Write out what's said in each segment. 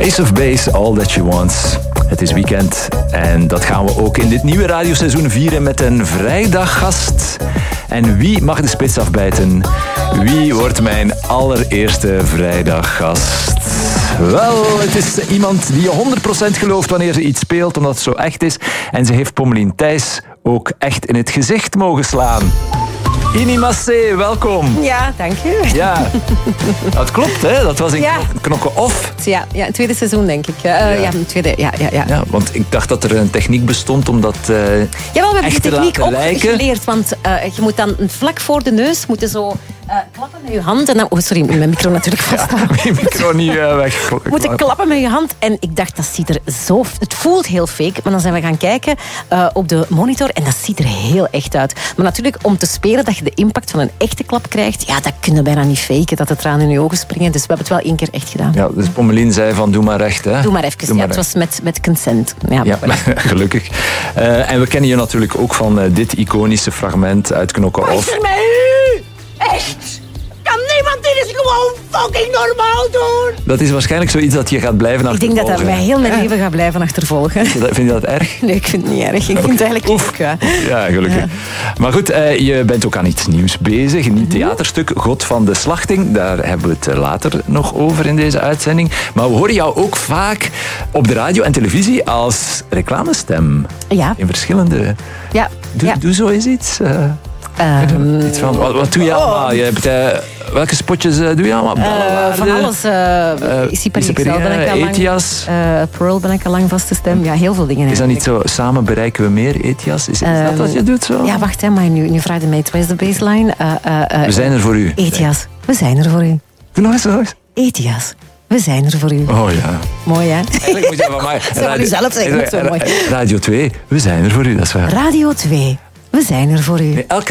Ace of Base, All That She Wants. Het is weekend en dat gaan we ook in dit nieuwe radioseizoen vieren met een vrijdaggast. En wie mag de spits afbijten? Wie wordt mijn allereerste vrijdaggast? Wel, het is iemand die je 100% gelooft wanneer ze iets speelt, omdat het zo echt is. En ze heeft Pommelien Thijs ook echt in het gezicht mogen slaan. Ini Massé, welkom. Ja, dank u. Ja, dat klopt, hè? Dat was in Knokke Off. Ja, het tweede seizoen, denk ik. Ja, want ik dacht dat er een techniek bestond om dat we hebben echt de te techniek laten lijken. opgeleerd, want je moet dan vlak voor de neus zo klappen met je hand. En dan, sorry, mijn micro natuurlijk vast. Ja, mijn micro niet weg. Moeten klappen met je hand. En ik dacht, dat ziet er zo... Het voelt heel fake, maar dan zijn we gaan kijken op de monitor en dat ziet er heel echt uit. Maar natuurlijk, om te spelen dat je de impact van een echte klap krijgt, ja, dat kun je bijna niet faken, dat de tranen in je ogen springen. Dus we hebben het wel 1 keer echt gedaan. Ja, dus Pommelien zei van, doe maar recht, hè? Doe maar even, het was met consent. Ja, gelukkig. En we kennen je natuurlijk ook van dit iconische fragment uit Knokke Off. Luister mij u! Echt! Kan niemand dit eens gewoon fucking normaal doen? Dat is waarschijnlijk zoiets dat je gaat blijven achtervolgen. Ik denk dat mij heel mijn leven gaat blijven achtervolgen. Vind je dat erg? Nee, ik vind het niet erg. Ik vind het eigenlijk leuk. Ja, gelukkig. Ja. Maar goed, je bent ook aan iets nieuws bezig. Een nieuw theaterstuk, God van de Slachting. Daar hebben we het later nog over in deze uitzending. Maar we horen jou ook vaak op de radio en televisie als reclamestem. Ja. In verschillende... Ja. Doe zo eens iets. Iets van, wat doe je allemaal? Je hebt, welke spotjes doe je allemaal? Van alles. Isiperi ben ik al lang. Etias. Pearl ben ik al lang vaste stem. Ja, heel veel dingen. Is dat niet zo, samen bereiken we meer, Etias? Is dat wat je doet zo? Ja, wacht, hè, maar nu vraag je mij, wat is de baseline? We zijn er voor u. Etias, we zijn er voor u. Doe nog eens. Etias, we zijn er voor u. Oh ja. Mooi, hè? Eigenlijk moet je van mij... Dat zou u zelf zeggen, zo mooi. Radio 2, we zijn er voor u, dat is waar. Radio 2, we zijn er voor u. Nee, elke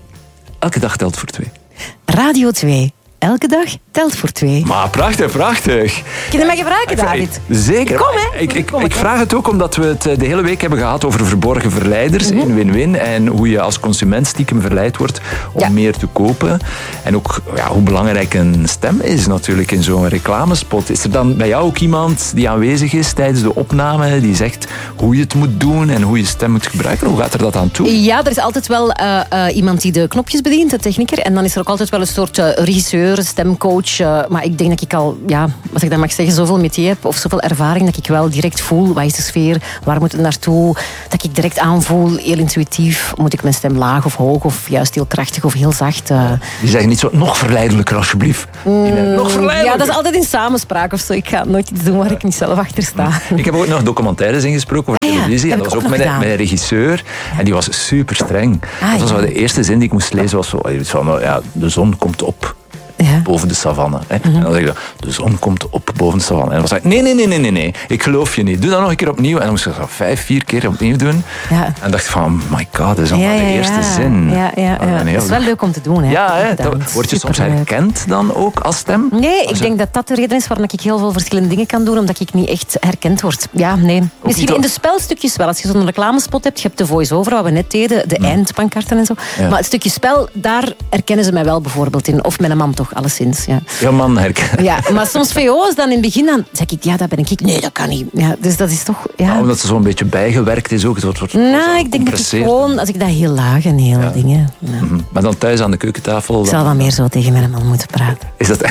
dag telt voor 2. Radio 2, elke dag telt voor 2. Maar prachtig. Kun je mij gebruiken, David? Zeker. Kom, hè. Ik vraag het ook omdat we het de hele week hebben gehad over verborgen verleiders in Win-Win. En hoe je als consument stiekem verleid wordt om meer te kopen. En ook hoe belangrijk een stem is natuurlijk in zo'n reclamespot. Is er dan bij jou ook iemand die aanwezig is tijdens de opname, die zegt hoe je het moet doen en hoe je stem moet gebruiken? Hoe gaat er dat aan toe? Ja, er is altijd wel iemand die de knopjes bedient, de technieker. En dan is er ook altijd wel een soort regisseur, stemcoach. Maar ik denk dat ik al, als ik dat mag zeggen, zoveel métier heb of zoveel ervaring dat ik wel direct voel, wat is de sfeer, waar moet het naartoe, dat ik direct aanvoel, heel intuïtief, moet ik mijn stem laag of hoog of juist heel krachtig of heel zacht. Die zeggen niet zo, nog verleidelijker alsjeblieft. Nog verleidelijker. Ja, dat is altijd in samenspraak of zo. Ik ga nooit iets doen waar ik niet zelf achter sta. Ik heb ook nog documentaires ingesproken voor televisie. En dat was ook met een regisseur. En die was super streng. Dat was wel de eerste zin die ik moest lezen. Was zo, de zon komt op. Boven de savanne. Hè. En dan zeg je, de zon komt op boven de savanne. En dan zei ik, nee, ik geloof je niet. Doe dat nog een keer opnieuw. En dan moest ik dat 5-4 keer opnieuw doen. Ja. En dacht ik van, my god, dat is allemaal de eerste zin. Ja. Dat is wel leuk om te doen. Hè. Ja, word je soms herkend dan ook als stem? Nee, ik denk dat de reden is waarom ik heel veel verschillende dingen kan doen, omdat ik niet echt herkend word. Ja, nee. Misschien in de spelstukjes wel. Als je zo'n reclamespot hebt, je hebt de voice-over, wat we net deden, de eindpankarten en zo. Ja. Maar het stukje spel, daar herkennen ze mij wel bijvoorbeeld in. Of mijn man toch, alleszins. Ja. Je man herkennen. Ja, maar soms VO's dan in het begin, dan zeg ik, dat ben ik. Nee, dat kan niet. Ja, dus dat is toch... Ja. Omdat ze zo'n beetje bijgewerkt is ook. Het wordt ik denk dat ik gewoon, als ik dat heel laag en heel dingen... Ja. Maar dan thuis aan de keukentafel... Ik zal wat meer zo tegen mijn man moeten praten.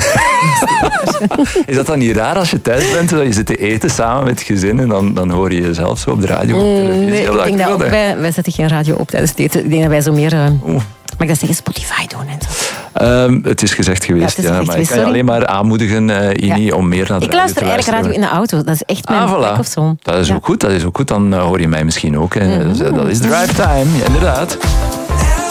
Is dat dan niet raar als je thuis bent, dat je zit te eten samen met het gezin en dan hoor je jezelf zo op de radio of televisie? Nee, ik denk dat wij zetten geen radio op tijdens het eten. Ik denk dat wij zo meer... Mag ik dat zeggen? Spotify doen en zo. Het is gezegd geweest, maar ik kan je alleen maar aanmoedigen, Ini, om meer naar de radio te luisteren. Ik luister eigenlijk radio in de auto. Dat is echt mijn plek of zo. Dat is ook goed, dan hoor je mij misschien ook. Dat is drive time, inderdaad.